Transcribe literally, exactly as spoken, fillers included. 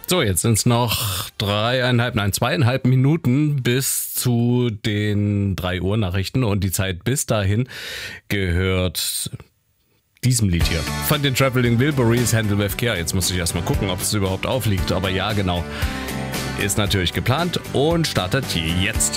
So, jetzt sind es noch dreieinhalb, nein, zweieinhalb Minuten bis zu den drei Uhr Nachrichten und die Zeit bis dahin gehört diesem Lied hier. Von den Traveling Wilburys, Handle with Care. Jetzt muss ich erstmal gucken, ob es überhaupt aufliegt, aber ja, genau. Ist natürlich geplant und startet jetzt.